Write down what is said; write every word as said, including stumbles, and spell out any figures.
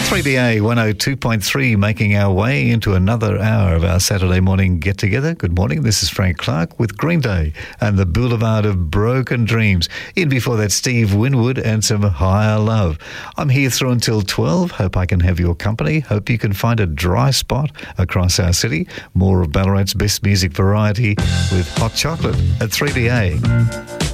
three D A one oh two point three, making our way into another hour of our Saturday morning get-together. Good morning, this is Frank Clark with Green Day and the Boulevard of Broken Dreams. In before that, Steve Winwood and some Higher Love. I'm here through until twelve. Hope I can have your company. Hope you can find a dry spot across our city. More of Ballarat's best music variety with Hot Chocolate at three D A.